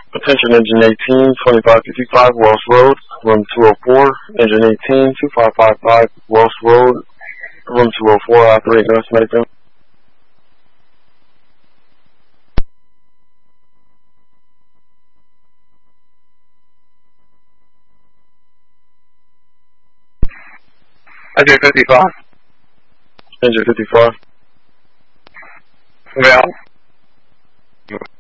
Attention engine 18, 2555 Wells Road, room 204. Engine 18, 2555 Wells Road, room 204, operate North Medical. Engine 55. Engine 55. Well.